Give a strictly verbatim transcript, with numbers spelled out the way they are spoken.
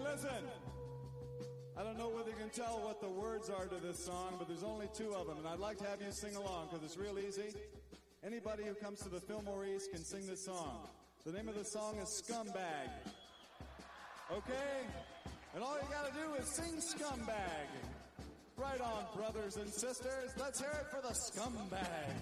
Listen, I don't know whether you can tell what the words are to this song, but there's only two of them, and I'd like to have you sing along because it's real easy. Anybody who comes to the Fillmore East can sing this song. The name of the song is Scumbag. Okay? And all you gotta do is sing Scumbag. Right on, brothers and sisters. Let's hear it for the Scumbag.